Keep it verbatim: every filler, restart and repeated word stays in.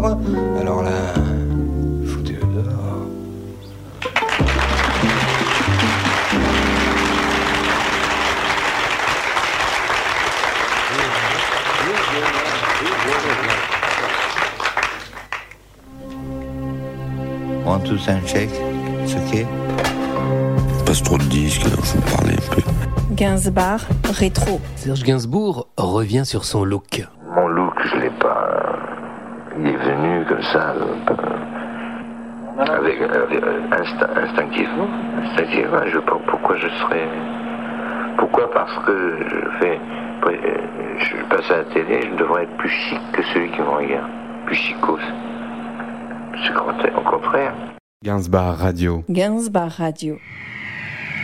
dehors. Alors là, foutez-le dehors. One, two, sound check. It's okay. Passe trop de disques, alors faut me parler un peu. Gainsbourg, rétro. Serge Gainsbourg revient sur son look. Mon look, je l'ai pas. Il est venu comme ça, avec, avec instinct, instinctivement. Instinctivement, je sais pas pourquoi je serais. Pourquoi? Parce que je fais. Je passe à la télé, je devrais être plus chic que celui qui me regarde. Plus chicos. C'est au contraire. Gainsbourg Radio. Gainsbourg Radio.